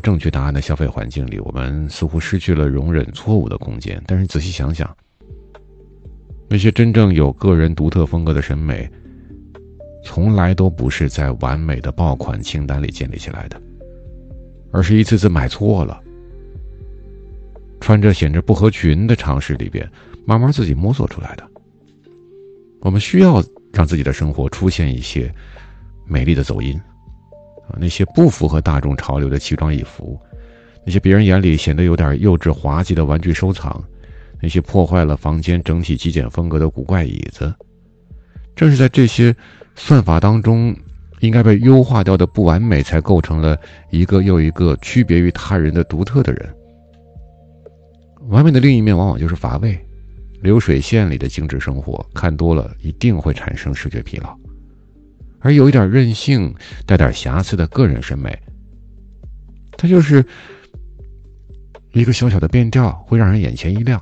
正确答案的消费环境里，我们似乎失去了容忍错误的空间。但是仔细想想，那些真正有个人独特风格的审美，从来都不是在完美的爆款清单里建立起来的，而是一次次买错了，穿着显着不合群的常识里边，慢慢自己摸索出来的。我们需要让自己的生活出现一些美丽的走音，那些不符合大众潮流的奇装异服，那些别人眼里显得有点幼稚滑稽的玩具收藏，那些破坏了房间整体极简风格的古怪椅子，正是在这些算法当中应该被优化掉的不完美，才构成了一个又一个区别于他人的独特的人。完美的另一面往往就是乏味，流水线里的精致生活看多了一定会产生视觉疲劳，而有一点任性带点瑕疵的个人审美，它就是一个小小的变调，会让人眼前一亮。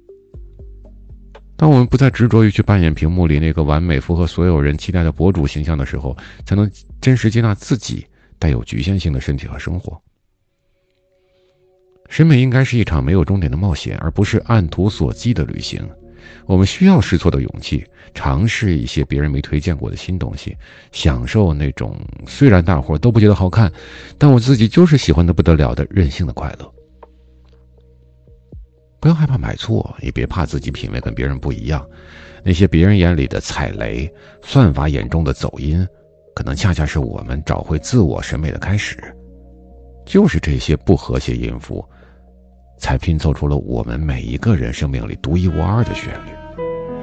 当我们不再执着于去扮演屏幕里那个完美符合所有人期待的博主形象的时候，才能真实接纳自己带有局限性的身体和生活。审美应该是一场没有终点的冒险，而不是按图索骥的旅行。我们需要试错的勇气，尝试一些别人没推荐过的新东西，享受那种虽然大伙都不觉得好看，但我自己就是喜欢的不得了的任性的快乐。不要害怕买错，也别怕自己品味跟别人不一样。那些别人眼里的踩雷，算法眼中的走音，可能恰恰是我们找回自我审美的开始。就是这些不和谐音符，才拼凑出了我们每一个人生命里独一无二的旋律。